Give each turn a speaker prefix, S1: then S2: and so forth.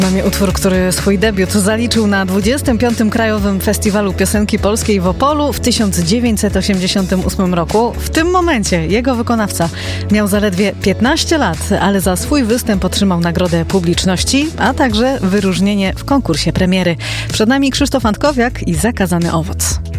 S1: Mamy utwór, który swój debiut zaliczył na 25. Krajowym Festiwalu Piosenki Polskiej w Opolu w 1988 roku. W tym momencie jego wykonawca miał zaledwie 15 lat, ale za swój występ otrzymał nagrodę publiczności, a także wyróżnienie w konkursie premiery. Przed nami Krzysztof Antkowiak i Zakazany owoc.